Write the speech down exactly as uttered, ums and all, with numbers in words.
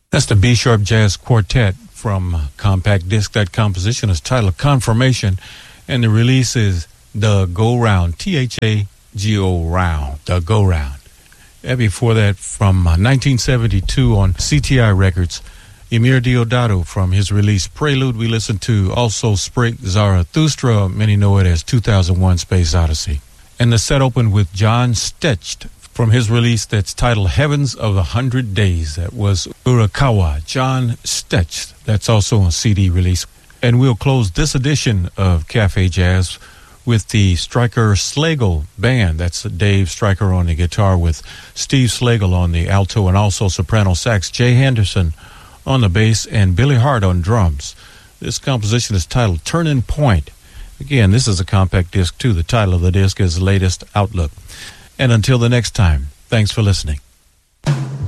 That's the B-sharp Jazz Quartet from Compact Disc. That composition is titled Confirmation, and the release is The Go Round, T H A G O Round, The Go Round. And before that, from uh, nineteen seventy-two on C T I Records, Emir Deodato from his release Prelude. We listened to also Sprigg Zarathustra, many know it as two thousand one Space Odyssey. And the set opened with John Stecht from his release that's titled Heavens of a Hundred Days. That was Urakawa, John Stecht. That's also on C D release. And we'll close this edition of Cafe Jazz with the Stryker Slagle Band. That's Dave Stryker on the guitar with Steve Slagle on the alto and also soprano sax, Jay Henderson on the bass, and Billy Hart on drums. This composition is titled Turning Point. Again, this is a compact disc too. The title of the disc is Latest Outlook. And until the next time, thanks for listening.